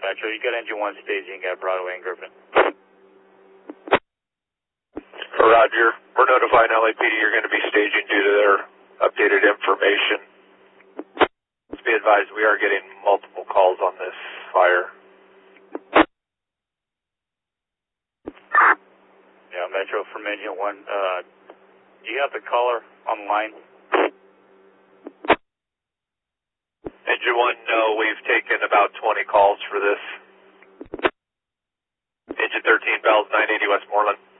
Metro. You got engine 1 staging at Broadway and Griffin. Roger. We're notifying LAPD you're going to be staging due to their updated information. Let's be advised we are getting multiple calls on this fire. Yeah, Metro from engine 1. Do you have the caller on the line? Engine 1, no, we've taken about 20 calls for this. Engine 13, Bells, 980 West Moreland.